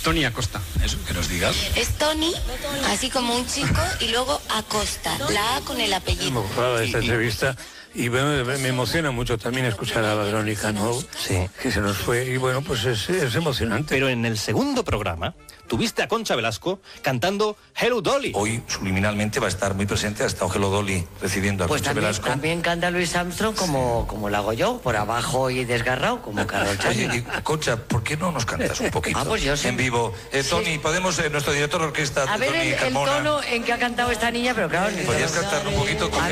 Tony Acosta. Eso, que nos digas. Es Tony, así como un chico, y luego Acosta, la A con el apellido. Me gustaba esta entrevista y bueno, me emociona mucho también escuchar a Verónica, ¿no? Sí. Que se nos fue y bueno, pues es emocionante. Pero en el segundo programa tuviste a Concha Velasco cantando Hello Dolly. Hoy subliminalmente va a estar muy presente, ha estado Hello Dolly recibiendo a Pues Concha Velasco. también canta Louis Armstrong como lo hago yo, por abajo y desgarrado, como Carol Oye, Channing. y, Concha, ¿por qué no nos cantas un poquito? Pues yo sí. En vivo. Tony, podemos, nuestro director de orquesta, A ver Tony el Carmona. tono en que ha cantado esta niña, pero claro... ¿Podrías cantar un poquito con